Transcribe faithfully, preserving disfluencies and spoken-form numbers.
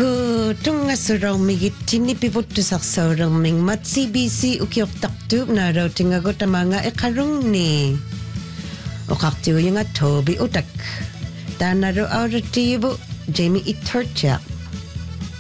Ku tunga soromig tinipivot sa soroming matsibisi ukioktaktub na raw tingagot ang mga ikarong ni. O kaktiyo yung atobi utak. Tana raw auratibo Jamie Itorchak.